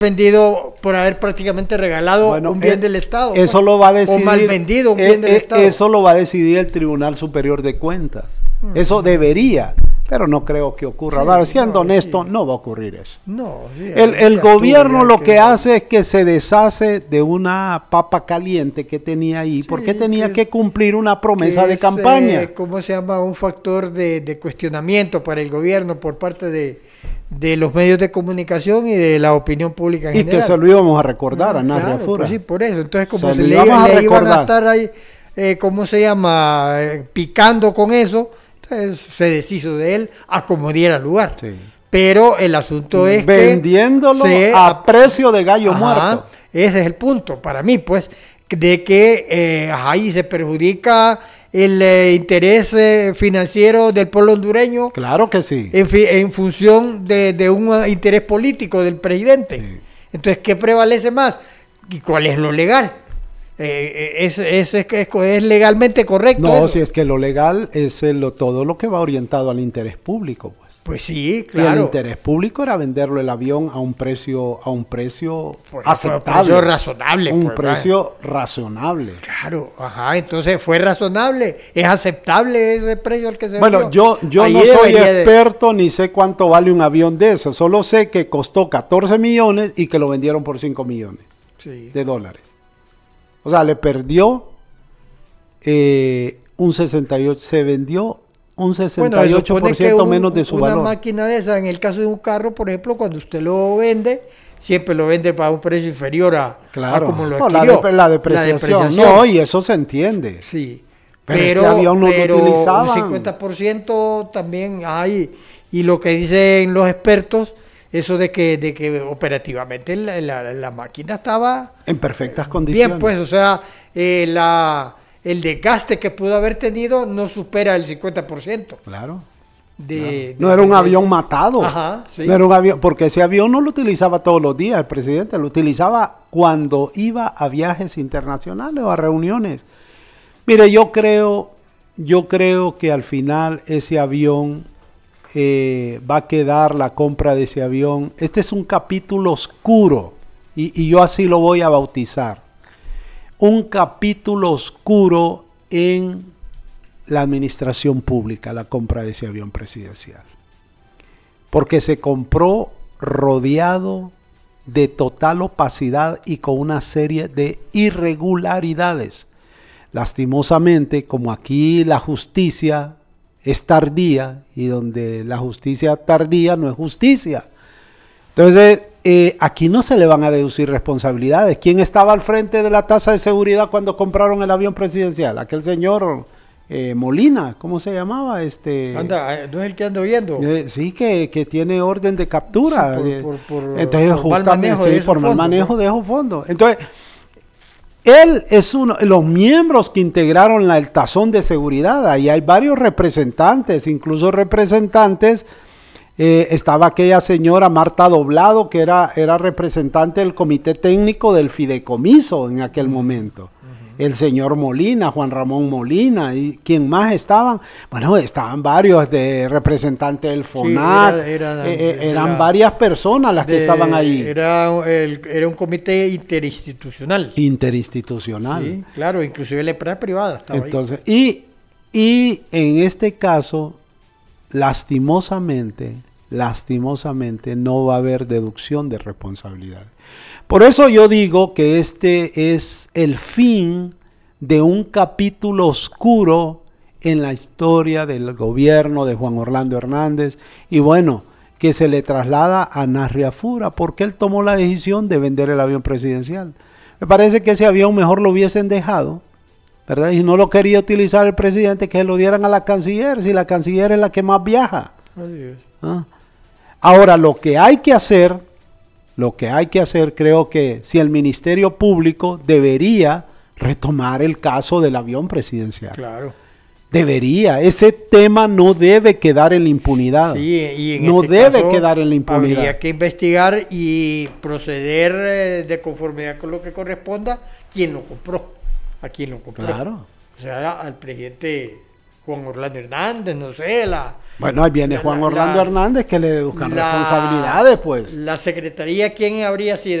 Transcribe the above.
vendido por haber prácticamente regalado un bien del Estado. Eso pues, lo va a decidir, o mal vendido un bien del Estado. Eso lo va a decidir el Tribunal Superior de Cuentas. Eso debería, pero no creo que ocurra. Ahora, siendo honesto, no va a ocurrir eso. No, sí, el gobierno lo que hace es que se deshace de una papa caliente que tenía ahí, porque tenía que cumplir una promesa de campaña. ¿Cómo se llama? Un factor de cuestionamiento para el gobierno por parte de los medios de comunicación y de la opinión pública en general. Y que se lo íbamos a recordar a Narria Fura. Pues sí, por eso. Entonces, como se le iban a estar ahí, ¿cómo se llama? Picando con eso, entonces se deshizo de él a como diera lugar. Sí. Pero el asunto es vendiéndolo a precio de gallo muerto. Ese es el punto, para mí, pues, de que ahí se perjudica el interés financiero del pueblo hondureño. Claro que sí. En función de un interés político del presidente. Sí. Entonces, ¿qué prevalece más? ¿Y cuál es lo legal? ¿Es legalmente correcto? No, si es que lo legal es todo lo que va orientado al interés público. Pues sí, claro. Y el interés público era venderlo el avión a un precio aceptable. Un precio razonable. Un precio razonable. Claro, entonces fue razonable. ¿Es aceptable ese precio al que se vendió? Bueno, yo no soy experto ni sé cuánto vale un avión de eso. Solo sé que costó 14 millones y que lo vendieron por 5 millones de dólares. O sea, le perdió un 68, se vendió un 68% menos de su valor. Una máquina de esa, en el caso de un carro, por ejemplo, cuando usted lo vende, siempre lo vende para un precio inferior a como lo adquirió. La depreciación. No, y eso se entiende. Sí. Pero este avión no lo utilizaban. Un 50% también hay, y lo que dicen los expertos, eso de que operativamente la máquina estaba en perfectas condiciones. Bien, pues, o sea, el desgaste que pudo haber tenido no supera el 50%. Claro. No era un avión matado. Sí. No era un avión, porque ese avión no lo utilizaba todos los días el presidente, lo utilizaba cuando iba a viajes internacionales o a reuniones. Mire, yo creo que al final ese avión va a quedar, la compra de ese avión. Este es un capítulo oscuro y yo así lo voy a bautizar. Un capítulo oscuro en la administración pública, la compra de ese avión presidencial. Porque se compró rodeado de total opacidad y con una serie de irregularidades. Lastimosamente, como aquí la justicia es tardía y donde la justicia tardía no es justicia. Entonces, aquí no se le van a deducir responsabilidades. ¿Quién estaba al frente de la tasa de seguridad cuando compraron el avión presidencial? Aquel señor Molina, ¿cómo se llamaba? ¿No es el que ando viendo? Sí, que tiene orden de captura. Sí, entonces, por mal manejo de esos fondos. Manejo de esos fondos. Entonces, él es uno de los miembros que integraron el tazón de seguridad. Ahí hay varios representantes, incluso representantes. Estaba aquella señora Marta Doblado, que era representante del comité técnico del fideicomiso en aquel momento. El señor Molina, Juan Ramón Molina, y ¿quién más estaban? Bueno, estaban varios representantes del FONAC, eran varias personas las que estaban ahí. Era un comité interinstitucional. Interinstitucional. Sí, claro, inclusive la empresa privada estaba entonces, ahí. Y en este caso, lastimosamente no va a haber deducción de responsabilidad. Por eso yo digo que este es el fin de un capítulo oscuro en la historia del gobierno de Juan Orlando Hernández y bueno, que se le traslada a Narria Fura porque él tomó la decisión de vender el avión presidencial. Me parece que ese avión mejor lo hubiesen dejado, ¿verdad? Y no lo quería utilizar el presidente, que se lo dieran a la canciller, si la canciller es la que más viaja. ¿Ah? Ahora, lo que hay que hacer, creo que si el Ministerio Público debería retomar el caso del avión presidencial. Claro. Debería, ese tema no debe quedar en la impunidad. Sí, y en no este debe caso quedar en la impunidad. Habría que investigar y proceder de conformidad con lo que corresponda a quién lo compró. Claro. O sea, al presidente Juan Orlando Hernández, no sé, bueno, ahí viene Juan Orlando Hernández, que le deduzcan responsabilidades, pues. La secretaría, ¿quién habría sido?